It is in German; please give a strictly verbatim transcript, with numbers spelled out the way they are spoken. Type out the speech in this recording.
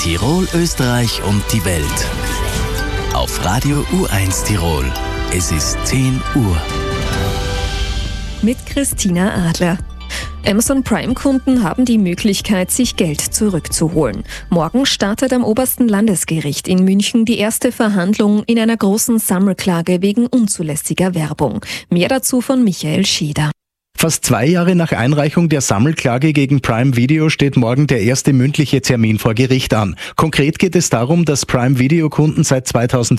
Tirol, Österreich und die Welt. Auf Radio U eins Tirol. Es ist zehn Uhr. Mit Christina Adler. Amazon Prime-Kunden haben die Möglichkeit, sich Geld zurückzuholen. Morgen startet am obersten Landesgericht in München die erste Verhandlung in einer großen Sammelklage wegen unzulässiger Werbung. Mehr dazu von Michael Schieder. Fast zwei Jahre nach Einreichung der Sammelklage gegen Prime Video steht morgen der erste mündliche Termin vor Gericht an. Konkret geht es darum, dass Prime Video Kunden seit zweitausendfünfzehn